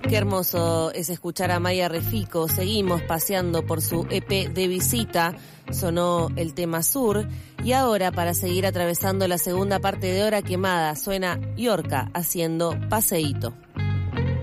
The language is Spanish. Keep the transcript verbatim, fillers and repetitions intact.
Qué hermoso es escuchar a Maya Refico. Seguimos paseando por su E P de Visita. Sonó el tema Sur. Y ahora, para seguir atravesando la segunda parte de Hora Quemada, suena Yorka haciendo Paseíto.